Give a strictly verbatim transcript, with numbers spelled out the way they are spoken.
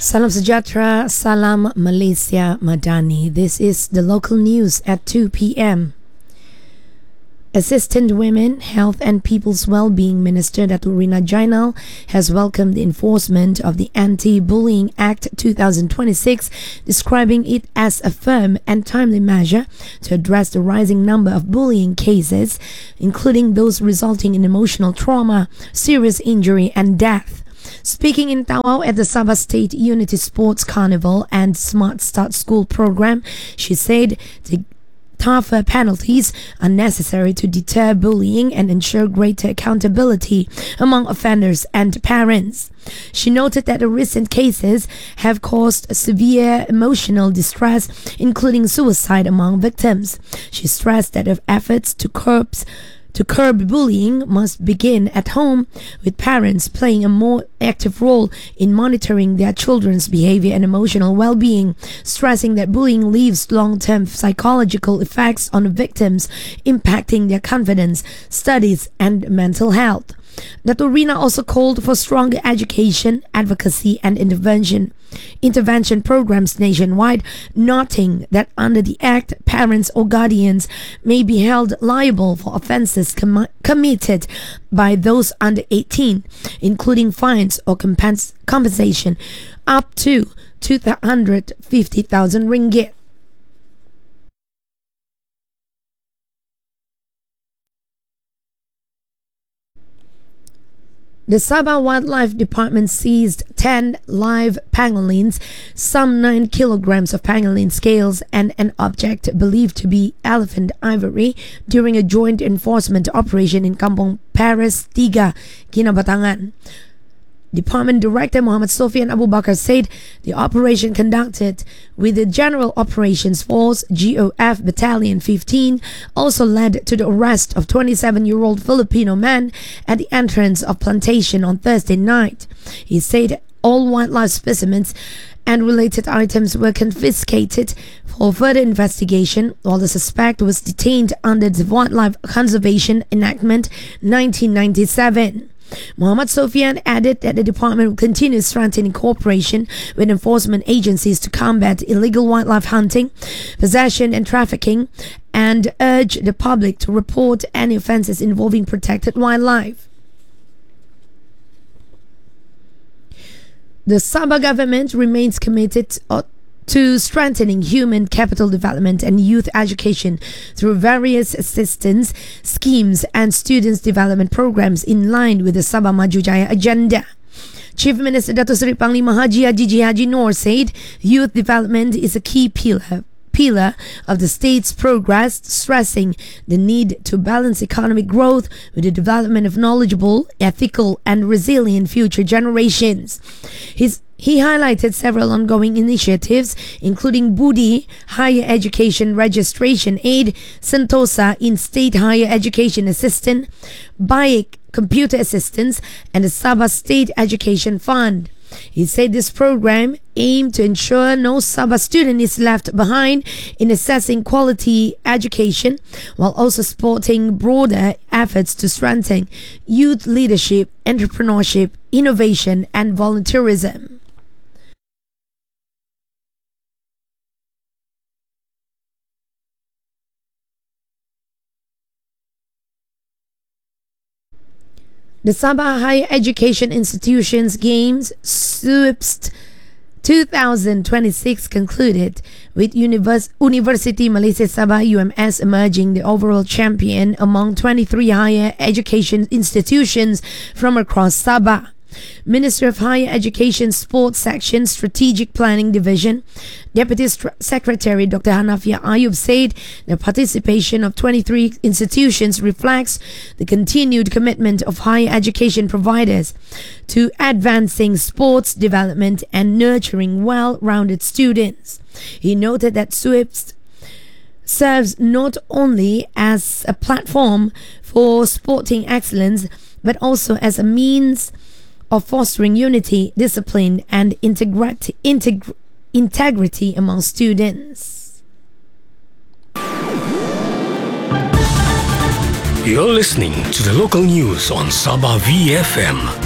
Salam Sejahtera, Salam Malaysia Madani. This is the local news at two p.m. Assistant Women, Health and People's Wellbeing Minister Datuk Rina Jainal has welcomed the enforcement of the Anti-Bullying Act twenty twenty-six, describing it as a firm and timely measure to address the rising number of bullying cases, including those resulting in emotional trauma, serious injury and death. Speaking in Tawau at the Sabah State Unity Sports Carnival and Smart Start School program, she said the tougher penalties are necessary to deter bullying and ensure greater accountability among offenders and parents. She noted that the recent cases have caused severe emotional distress, including suicide among victims. She stressed that the efforts to curb To curb bullying must begin at home, with parents playing a more active role in monitoring their children's behavior and emotional well-being, stressing that bullying leaves long-term psychological effects on the victims, impacting their confidence, studies, and mental health. Datuk Rina also called for stronger education, advocacy, and intervention intervention programs nationwide, noting that under the Act, parents or guardians may be held liable for offences com- committed by those under eighteen, including fines or compens- compensation up to two hundred fifty thousand ringgit. The Sabah Wildlife Department seized ten live pangolins, some nine kilograms of pangolin scales, and an object believed to be elephant ivory during a joint enforcement operation in Kampung Paris tiga, Kinabatangan. Department Director Muhammad Sofian Abu Bakar said the operation conducted with the General Operations Force G O F Battalion fifteen also led to the arrest of twenty-seven-year-old Filipino man at the entrance of plantation on Thursday night. He said all wildlife specimens and related items were confiscated for further investigation, while the suspect was detained under the Wildlife Conservation Enactment nineteen ninety-seven. Muhammad Sofian added that the department will continue strengthening cooperation with enforcement agencies to combat illegal wildlife hunting, possession and trafficking, and urge the public to report any offences involving protected wildlife. The Sabah government remains committed to strengthening human capital development and youth education through various assistance schemes and students development programs in line with the Sabah Maju Jaya agenda. Chief Minister Datuk Seri Panglima Haji Haji J. Haji Noor said youth development is a key pillar pillar of the state's progress, stressing the need to balance economic growth with the development of knowledgeable, ethical, and resilient future generations. His He highlighted several ongoing initiatives, including Budi Higher Education Registration Aid, Sentosa In-State Higher Education Assistant, Baik Computer Assistance, and the Sabah State Education Fund. He said this program aimed to ensure no Sabah student is left behind in assessing quality education, while also supporting broader efforts to strengthen youth leadership, entrepreneurship, innovation, and volunteerism. The Sabah Higher Education Institutions Games S U P S T twenty twenty-six concluded with Univers- University Malaysia Sabah U M S emerging the overall champion among twenty-three higher education institutions from across Sabah. Minister of Higher Education Sports Section Strategic Planning Division, Deputy St- Secretary Doctor Hanafia Ayub said the participation of twenty-three institutions reflects the continued commitment of higher education providers to advancing sports development and nurturing well-rounded students. He noted that S U P S T serves not only as a platform for sporting excellence, but also as a means of fostering unity, discipline, and integrity, integ- integrity among students. You're listening to the local news on Sabah V F M.